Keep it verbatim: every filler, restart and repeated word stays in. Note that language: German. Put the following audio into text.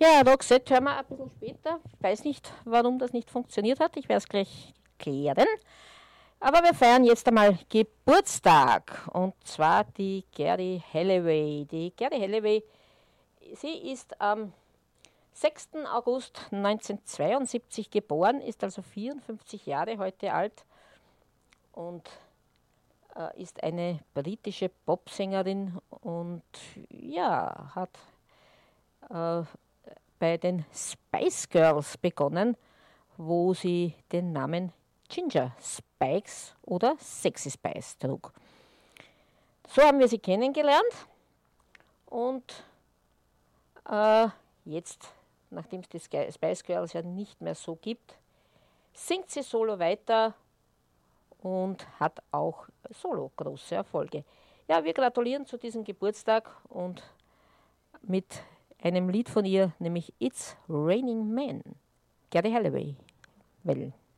Ja, Roxette hören wir ein bisschen später. Ich weiß nicht, warum das nicht funktioniert hat. Ich werde es gleich klären. Aber wir feiern jetzt einmal Geburtstag. Und zwar die Geri Halliway. Die Geri Halliway, sie ist am sechsten August neunzehnhundertzweiundsiebzig geboren, ist also vierundfünfzig Jahre heute alt und äh, ist eine britische Popsängerin und ja, hat äh, bei den Spice Girls begonnen, wo sie den Namen Ginger Spikes oder Sexy Spice trug. So haben wir sie kennengelernt und äh, jetzt, nachdem es die Spice Girls ja nicht mehr so gibt, singt sie solo weiter und hat auch solo große Erfolge. Ja, wir gratulieren zu diesem Geburtstag und mit einem Lied von ihr, nämlich It's Raining Men. Geri Halliway. Well.